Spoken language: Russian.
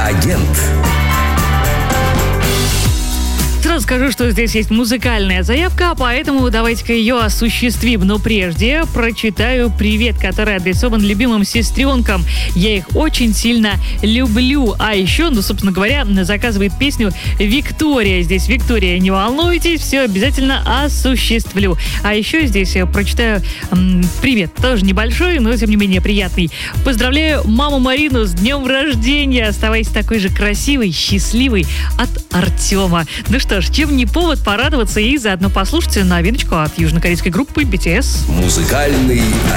Агент. Сразу скажу, что здесь есть музыкальная заявка, поэтому давайте-ка ее осуществим. Но прежде прочитаю привет, который адресован любимым сестренкам. Я их очень сильно люблю. А еще, собственно говоря, заказывает песню Виктория. Здесь Виктория, не волнуйтесь, все обязательно осуществлю. А еще здесь я прочитаю привет, тоже небольшой, но тем не менее приятный. Поздравляю маму Марину с днем рождения. Оставайся такой же красивой, счастливой, от Артема. Ну что ж, чем не повод порадоваться и заодно послушать новиночку от южнокорейской группы BTS. Музыкальный